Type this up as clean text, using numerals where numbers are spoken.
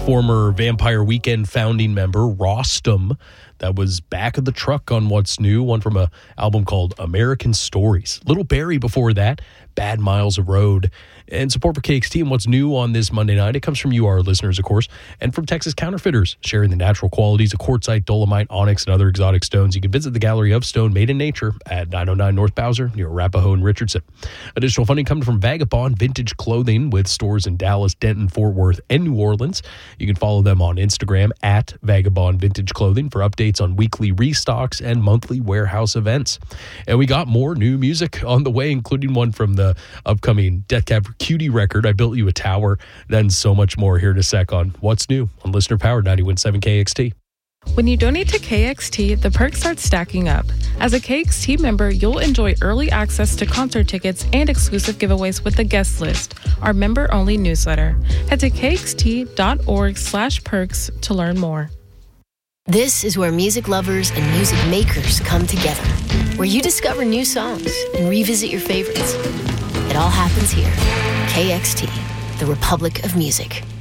former Vampire Weekend founding member Rostam. That was back of the truck on What's New, one from a album called American Stories. Little Barry before that, Bad Miles of Road. And support for KXT and What's New on this Monday night. It comes from you, our listeners, of course, and from Texas Counterfeiters, sharing the natural qualities of quartzite, dolomite, onyx, and other exotic stones. You can visit the Gallery of Stone Made in Nature at 909 North Bowser near Arapahoe and Richardson. Additional funding comes from Vagabond Vintage Clothing with stores in Dallas, Denton, Fort Worth, and New Orleans. You can follow them on Instagram at Vagabond Vintage Clothing for updates on weekly restocks and monthly warehouse events. And we got more new music on the way, including one from the upcoming Death Cab for Cutie record, I Built You a Tower, then so much more here in a sec on What's New on Listener Powered 91.7 KXT. When you donate to KXT, the perks start stacking up. As a KXT member, you'll enjoy early access to concert tickets and exclusive giveaways with the guest list, our member-only newsletter. Head to kxt.org/perks to learn more. This is where music lovers and music makers come together, where you discover new songs and revisit your favorites. It all happens here. KXT, the Republic of Music.